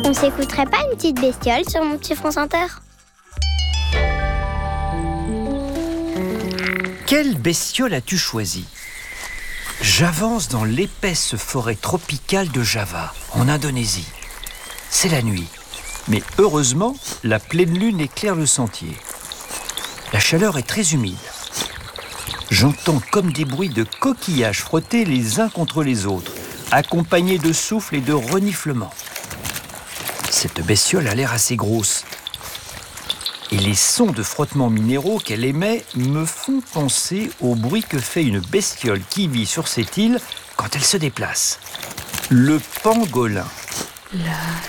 On s'écouterait pas une petite bestiole sur mon petit France Inter? Quelle bestiole as-tu choisi? J'avance dans l'épaisse forêt tropicale de Java, en Indonésie. C'est la nuit, mais heureusement, la pleine lune éclaire le sentier. La chaleur est très humide. J'entends comme des bruits de coquillages frottés les uns contre les autres, accompagnés de souffles et de reniflements. Cette bestiole a l'air assez grosse. Et les sons de frottements minéraux qu'elle émet me font penser au bruit que fait une bestiole qui vit sur cette île quand elle se déplace. Le pangolin.